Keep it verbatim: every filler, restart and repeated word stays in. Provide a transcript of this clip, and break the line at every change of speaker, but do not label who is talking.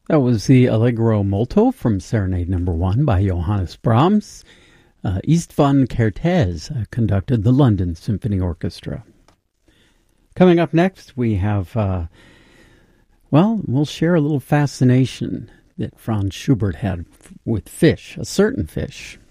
That was the Allegro Molto from Serenade Number One by Johannes Brahms. Uh, Istvan Kertész uh, conducted the London Symphony Orchestra. Coming up next, we have, uh, well, we'll share a little fascination that Franz Schubert had with fish, a certain fish.